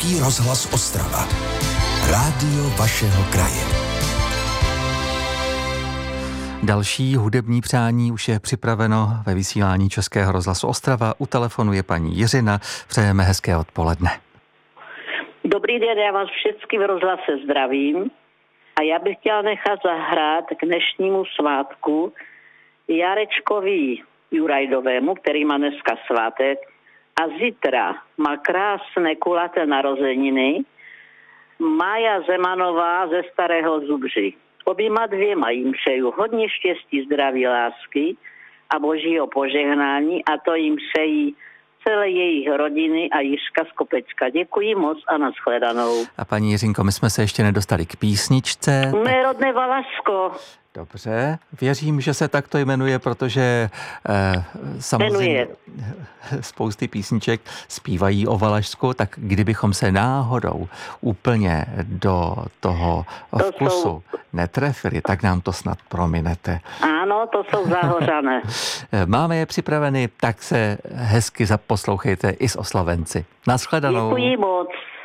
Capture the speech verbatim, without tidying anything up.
Český rozhlas Ostrava. Rádio vašeho kraje. Další hudební přání už je připraveno ve vysílání Českého rozhlasu Ostrava. U telefonu je paní Jiřina. Přejeme hezké odpoledne. Dobrý den, já vás všechny v rozhlase zdravím. A já bych chtěla nechat zahrát k dnešnímu svátku Jarečkovi Jurajdovému, který má dneska svátek. A zítra má krásné kulaté narozeniny Mája Zemanová ze Starého Zubří. Oběma dvěma jim přeju hodně štěstí, zdraví, lásky a božího požehnání a to jim přejí celé jejich rodiny a Jiřka z Kopečka. Děkuji moc a nashledanou. A paní Jiřinko, my jsme se ještě nedostali k písničce. Mé rodné Valašsko. Dobře, věřím, že se takto jmenuje, protože eh, samozřejmě Jmenuje. spousty písniček zpívají o Valašsku, tak kdybychom se náhodou úplně do toho To vkusu jsou... netrefili, tak nám to snad prominete. Ano, to jsou Zahořané. Máme je připraveny, tak se hezky zaposlouchejte i s oslavenci. Nashledanou. Děkuji moc.